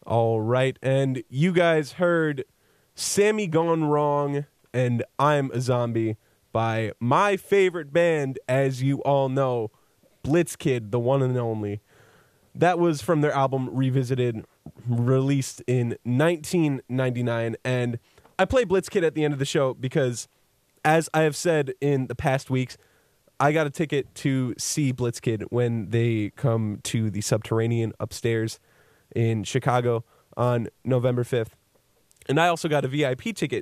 All right, and you guys heard Sammy Gone Wrong and I'm a Zombie by my favorite band, as you all know, Blitzkid, the one and only. That was from their album Revisited, released in 1999, and I play Blitzkid at the end of the show because, as I have said in the past weeks, I got a ticket to see Blitzkid when they come to the Subterranean upstairs in Chicago on November 5th. And I also got a VIP ticket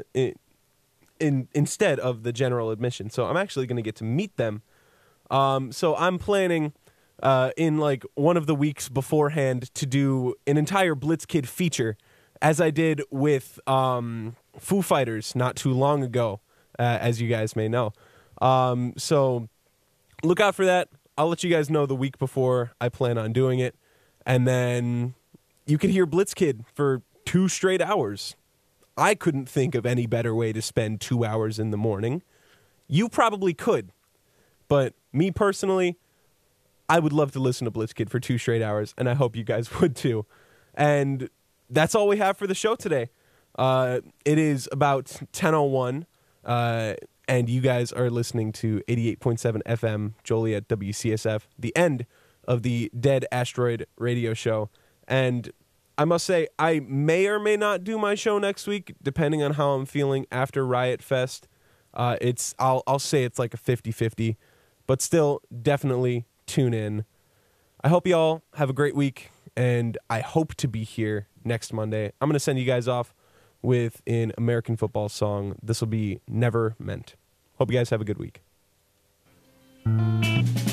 instead of the general admission. So I'm actually going to get to meet them. So I'm planning in like one of the weeks beforehand to do an entire Blitzkid feature, as I did with Foo Fighters not too long ago, as you guys may know. So look out for that. I'll let you guys know the week before I plan on doing it. And then you can hear Blitzkid for 2 straight hours. I couldn't think of any better way to spend 2 hours in the morning. You probably could. But me personally, I would love to listen to Blitzkid for 2 straight hours, and I hope you guys would too. And that's all we have for the show today. It is about 10:01, and you guys are listening to 88.7 FM Joliet WCSF, the end of the Dead Asteroid radio show. And I must say, I may or may not do my show next week, depending on how I'm feeling after Riot Fest. I'll say it's like a 50-50, but still, definitely tune in. I hope you all have a great week, and I hope to be here next Monday. I'm going to send you guys off with an American football song. This will be Never Meant. Hope you guys have a good week.